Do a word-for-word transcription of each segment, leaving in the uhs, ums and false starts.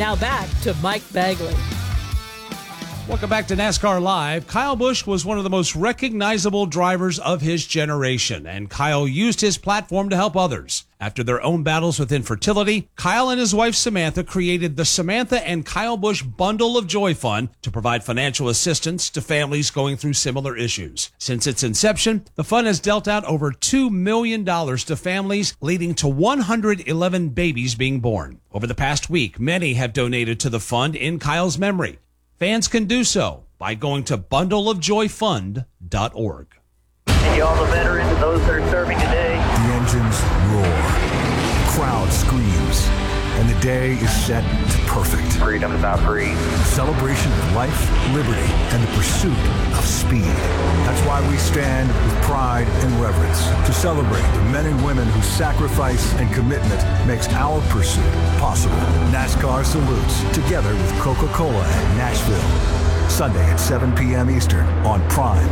Now back to Mike Bagley. Welcome back to NASCAR Live. Kyle Busch was one of the most recognizable drivers of his generation, and Kyle used his platform to help others. After their own battles with infertility, Kyle and his wife Samantha created the Samantha and Kyle Busch Bundle of Joy Fund to provide financial assistance to families going through similar issues. Since its inception, the fund has dealt out over two million dollars to families, leading to one hundred eleven babies being born. Over the past week, many have donated to the fund in Kyle's memory. Fans can do so by going to bundle of joy fund dot org. And all the veterans and those that are serving today. The engines roar, the crowd screams, and the day is set to perfect. Freedom is not free. A celebration of life, liberty, and the pursuit of speed. That's why we stand with pride and reverence to celebrate the men and women whose sacrifice and commitment makes our pursuit possible. NASCAR salutes, together with Coca-Cola at Nashville. Sunday at seven p.m. Eastern on Prime.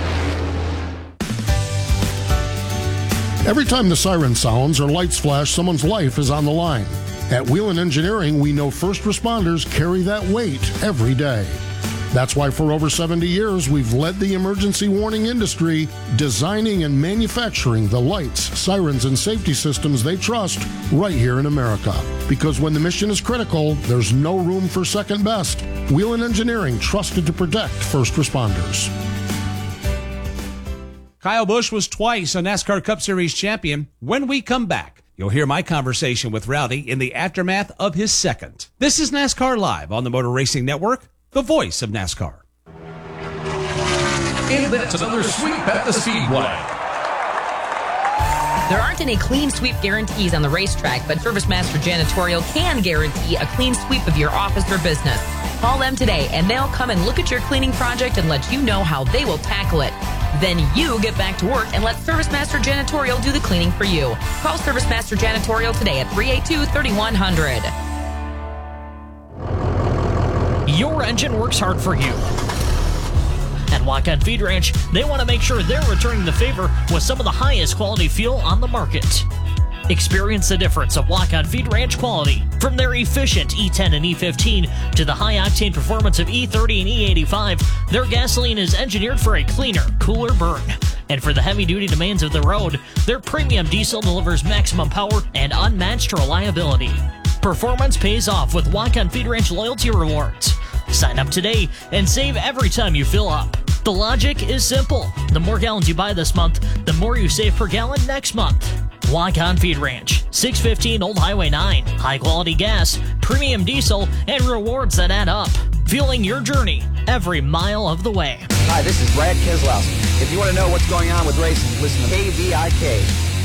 Every time the siren sounds or lights flash, someone's life is on the line. At Whelen Engineering, we know first responders carry that weight every day. That's why for over seventy years, we've led the emergency warning industry, designing and manufacturing the lights, sirens, and safety systems they trust right here in America. Because when the mission is critical, there's no room for second best. Whelen Engineering, trusted to protect first responders. Kyle Busch was twice a NASCAR Cup Series champion. When we come back, you'll hear my conversation with Rowdy in the aftermath of his second. This is NASCAR Live on the Motor Racing Network, the voice of NASCAR. And that's another sweep at the Speedway. There aren't any clean sweep guarantees on the racetrack, but ServiceMaster Janitorial can guarantee a clean sweep of your office or business. Call them today, and they'll come and look at your cleaning project and let you know how they will tackle it. Then you get back to work and let ServiceMaster Janitorial do the cleaning for you. Call ServiceMaster Janitorial today at three eight two, three one zero zero. Your engine works hard for you. At Walk-On Feed Ranch, they want to make sure they're returning the favor with some of the highest quality fuel on the market. Experience the difference of Walk-On Feed Ranch quality, from their efficient E ten and E fifteen to the high-octane performance of E thirty and E eighty-five. Their gasoline is engineered for a cleaner, cooler burn. And for the heavy-duty demands of the road, their premium diesel delivers maximum power and unmatched reliability. Performance pays off with Walk-On Feed Ranch loyalty rewards. Sign up today and save every time you fill up. The logic is simple. The more gallons you buy this month, the more you save per gallon next month. Walk-On Feed Ranch, six fifteen Old Highway nine. High-quality gas, premium diesel, and rewards that add up. Fueling your journey every mile of the way. Hi, this is Brad Keselowski. If you want to know what's going on with racing, listen to K V I K.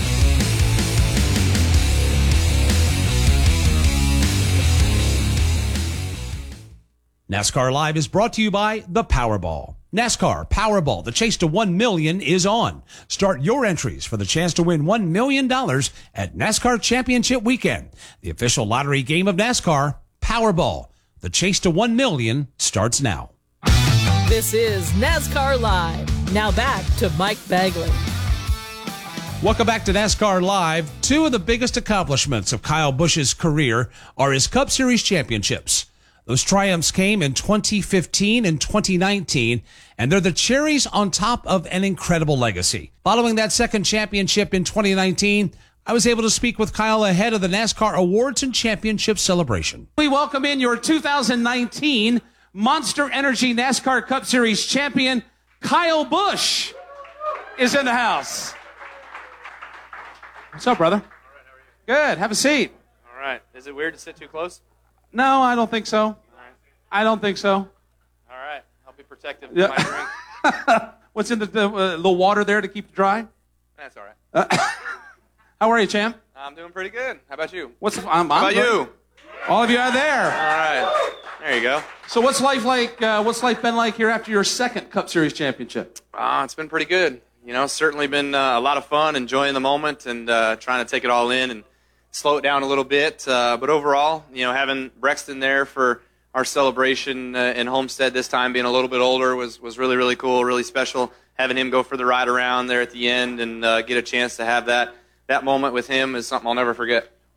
NASCAR Live is brought to you by the Powerball. NASCAR Powerball, the chase to one million dollars is on. Start your entries for the chance to win one million dollars at NASCAR Championship Weekend. The official lottery game of NASCAR, Powerball. The chase to one million dollars starts now. This is NASCAR Live. Now back to Mike Bagley. Welcome back to NASCAR Live. Two of the biggest accomplishments of Kyle Busch's career are his Cup Series championships. Those triumphs came in twenty fifteen and twenty nineteen, and they're the cherries on top of an incredible legacy. Following that second championship in twenty nineteen, I was able to speak with Kyle ahead of the NASCAR Awards and Championship celebration. We welcome in your two thousand nineteen Monster Energy NASCAR Cup Series champion, Kyle Busch, is in the house. What's up, brother? All right, how are you? Good. Have a seat. All right. Is it weird to sit too close? No, I don't think so. All right. I don't think so. All right. I'll be protective of Yeah. my drink. What's in the, the uh, little water there to keep it dry? That's all right. Uh, how are you, champ? I'm doing pretty good. How about you? What's the, I'm, How I'm about good. you? All of you are there. All right. There you go. So what's life like? Uh, what's life been like here after your second Cup Series championship? Uh, it's been pretty good. You know, certainly been uh, a lot of fun, enjoying the moment and uh, trying to take it all in and slow it down a little bit. Uh, but overall, you know, having Brexton there for our celebration uh, in Homestead this time, being a little bit older, was, was really, really cool, really special. Having him go for the ride around there at the end and uh, get a chance to have that, that moment with him is something I'll never forget.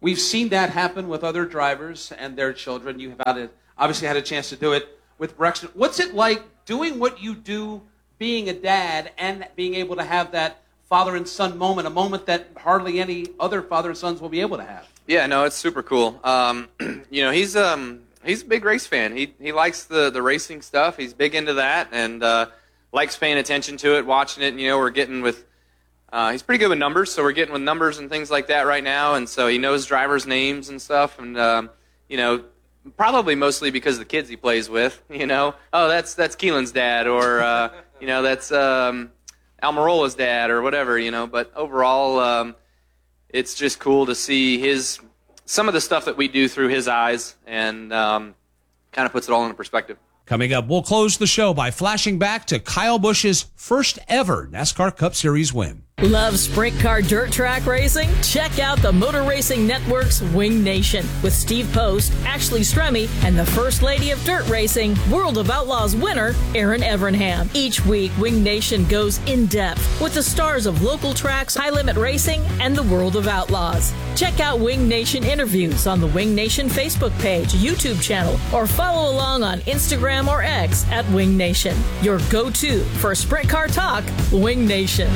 We've seen that happen with other drivers and their children. You have had a, obviously had a chance to do it with Brexton. What's it like doing what you do, being a dad, and being able to have that father and son moment, a moment that hardly any other father and sons will be able to have? Yeah, no, it's super cool. Um, you know, he's um, he's a big race fan. He he likes the, the racing stuff. He's big into that and uh, likes paying attention to it, watching it. And, you know, we're getting with uh, he's pretty good with numbers, so we're getting with numbers and things like that right now. And so he knows drivers' names and stuff. And um, you know, probably mostly because of the kids he plays with. You know, oh, that's that's Keelan's dad, or uh, you know, that's um, Almirola's dad, or whatever. You know, but overall. Um, It's just cool to see his some of the stuff that we do through his eyes, and um, kind of puts it all into perspective. Coming up, we'll close the show by flashing back to Kyle Busch's first ever NASCAR Cup Series win. Love sprint car dirt track racing? Check out the Motor Racing Network's Wing Nation with Steve Post, Ashley Stremme, and the First Lady of Dirt Racing, World of Outlaws winner, Erin Evernham. Each week, Wing Nation goes in-depth with the stars of local tracks, high-limit racing, and the World of Outlaws. Check out Wing Nation interviews on the Wing Nation Facebook page, YouTube channel, or follow along on Instagram or X at Wing Nation. Your go-to for sprint car talk, Wing Nation.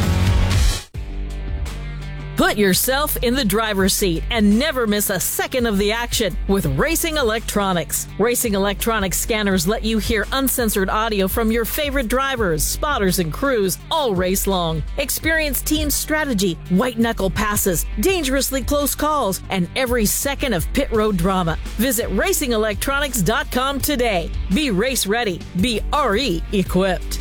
Put yourself in the driver's seat and never miss a second of the action with Racing Electronics. Racing Electronics scanners let you hear uncensored audio from your favorite drivers, spotters, and crews all race long. Experience team strategy, white-knuckle passes, dangerously close calls, and every second of pit road drama. Visit racing electronics dot com today. Be race ready. Be R E equipped.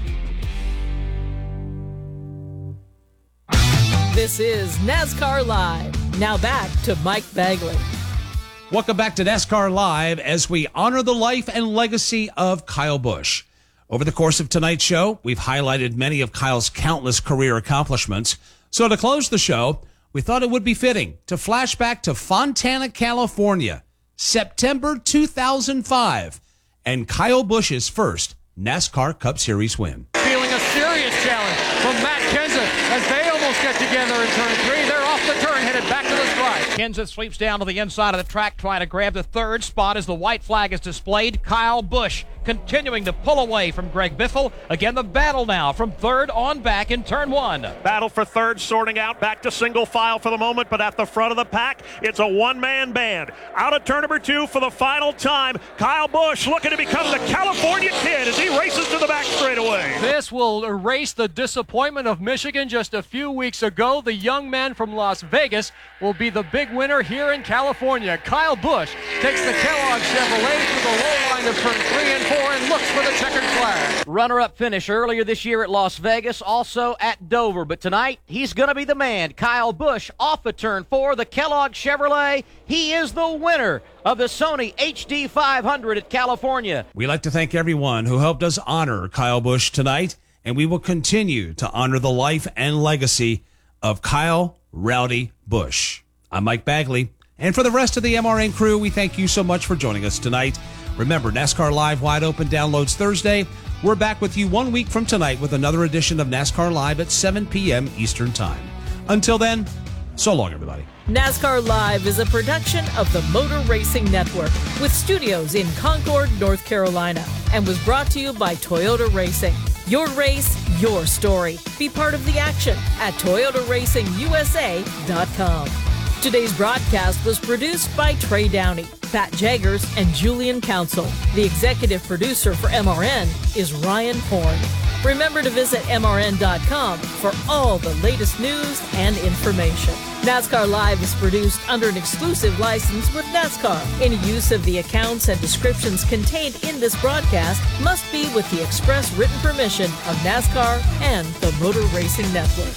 This is NASCAR Live. Now back to Mike Bagley. Welcome back to NASCAR Live as we honor the life and legacy of Kyle Busch. Over the course of tonight's show, we've highlighted many of Kyle's countless career accomplishments. So to close the show, we thought it would be fitting to flash back to Fontana, California, September two thousand five, and Kyle Busch's first NASCAR Cup Series win. Feeling a serious challenge from Matt Kenseth as they almost get together in turn three. They're off the turn, headed back to the stripe. Kenseth sweeps down to the inside of the track, trying to grab the third spot as the white flag is displayed. Kyle Busch continuing to pull away from Greg Biffle. Again, the battle now from third on back in turn one. Battle for third, sorting out back to single file for the moment, but at the front of the pack, it's a one-man band. Out of turn number two for the final time, Kyle Busch looking to become the California Kid as he races to the back straightaway. This will erase the disappointment of Michigan just a few weeks ago. The young man from Las Vegas will be the big winner here in California. Kyle Busch takes the Kellogg Chevrolet to the low line of turn three and four and looks for the checkered flag. Runner-up finish earlier this year at Las Vegas, also at Dover. But tonight, he's going to be the man. Kyle Busch off of turn four, the Kellogg Chevrolet. He is the winner of the Sony H D five hundred at California. We'd like to thank everyone who helped us honor Kyle Busch tonight, and we will continue to honor the life and legacy of Kyle Rowdy Busch. I'm Mike Bagley, and for the rest of the M R N crew, we thank you so much for joining us tonight. Remember, NASCAR Live Wide Open downloads Thursday. We're back with you one week from tonight with another edition of NASCAR Live at seven p.m. Eastern Time. Until then, so long, everybody. NASCAR Live is a production of the Motor Racing Network with studios in Concord, North Carolina, and was brought to you by Toyota Racing. Your race, your story. Be part of the action at toyota racing u s a dot com. Today's broadcast was produced by Trey Downey, Pat Jaggers, and Julian Council. The executive producer for M R N is Ryan Horn. Remember to visit M R N dot com for all the latest news and information. NASCAR Live is produced under an exclusive license with NASCAR. Any use of the accounts and descriptions contained in this broadcast must be with the express written permission of NASCAR and the Motor Racing Network.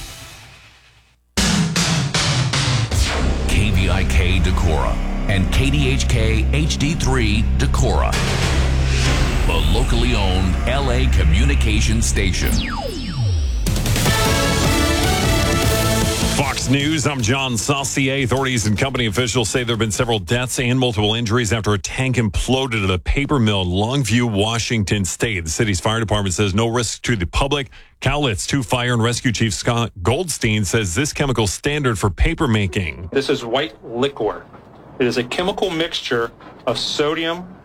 K V I K Decorah and K D H K H D three Decorah, the locally owned L A communications station. Fox News, I'm John Saucier. Authorities and company officials say there have been several deaths and multiple injuries after a tank imploded at a paper mill in Longview, Washington State. The city's fire department says no risk to the public. Cowlitz two Fire and Rescue Chief Scott Goldstein says this chemical standard for paper making. This is white liquor. It is a chemical mixture of sodium,